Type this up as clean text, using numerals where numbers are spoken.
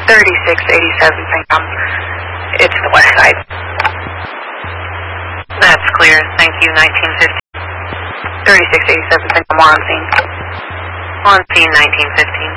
3687 St. It's the west side. That's clear. Thank you. 1915. 3687 St. On scene. On scene 1915.